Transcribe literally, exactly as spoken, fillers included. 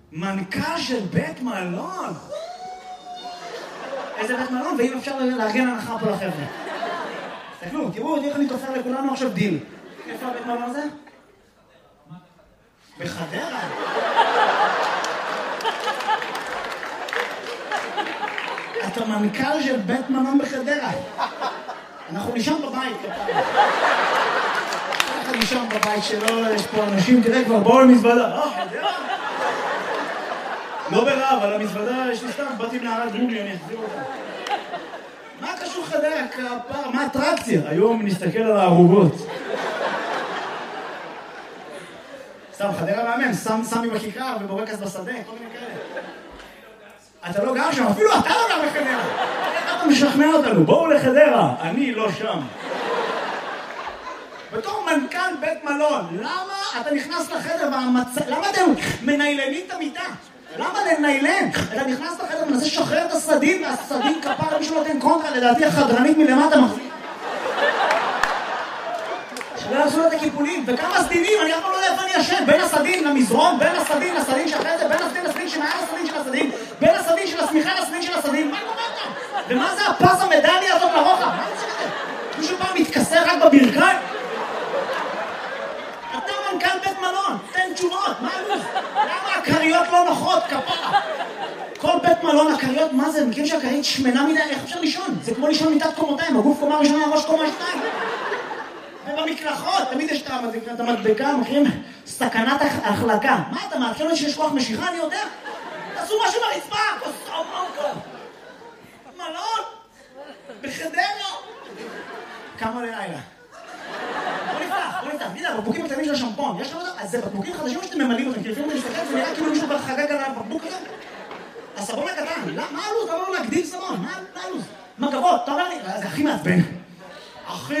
מנכ"ל של בית מלון. איזה בית מלון, ואם אפשר לארגן הנחה פה לחבר'ה. תסתכלו, תראו איך אני תופר לכולנו עכשיו דיל. איפה הבית מלון הזה? בחדרה. אתה מנכ"ל של בית מלון בחדרה. אנחנו נשם בבית, כפיים. אנחנו נשם בבית שלו, יש פה אנשים, תראה כבר, בואו למזוודה. אה, חדרה? לא ברעב, על המזוודה יש לי סתם, באתי מנערת גומי, אני אחזיר אותה. מה קשור חדרה? כפר, מה אטרקציה? היום נסתכל על הערוגות. סתם, חדרה מאמן, סמי בכיכר ובורקס בשדה, כל מיני כאלה. אתה לא גר שם, אפילו אתה לא גר בחדרה. אתה משכנע אותנו, בואו לחדרה, אני לא שם. בתור מנכ"ל בית מלון, למה אתה נכנס לחדר והמצ... למה אתם מניילנים את המיטה? למה לניילן? אתה נכנס לחדר ומנסה לשחרר את הסדין, והסדין כפר מישהו נותן קונטרה, לדעתי החדרנית מלמטה מחזיק. שלא יעשו לה את הקיפולים, וכמה סדינים, אני אף פעם לא יודע איפה אני ישן, בין הסדין למזרון, בין הסדין לסדין שאחרי זה, בין הסדין לסדין שמעל הסדין של הסדין, בין הסדין של הסמיכה לסדין של הסדין, מה קורה כאן? ומה זה הפס המדליה הזאת לרוחב? מה זה שזה? מישהו פעם מתכסה רק בברכיים? אתה מנכ"ל בית מלון, תן תשובות, מה הלו"ז? למה הקריות לא נוחות, כפרה? כל בית מלון, הקריות, מה זה? מכיר שהקרית שמנה מדי, איך אפשר לישון? זה כמו לישון מיטת קומותיים, הגוף קומה ראשונה, הראש קומה שתיים. ובמקלחות, תמיד יש את המדבקה, מכירים? סכנת החלקה. מה אתה מאפשר לי שיש כוח משיכה? אני יודע. תעשו משהו ברצפה, כוסו מונקו. מלון? בחדרה? כמה לילה? בוא נפתח, בוא נפתח. תגיד, הבקבוקים הקטנים של השמפון, יש לך אותם? אז זה בקבוקים חדשים שאתם ממלאים אותם, כי לפעמים אני מסתכל, זה נראה כאילו מישהו כבר חגג על הבקבוק הזה. הסבון הקטן, מה הלו"ז? למה לא להגדיל סבון? מה הלו"ז? מגבות, אתה אומר לי, זה הכי מעצבן. הכי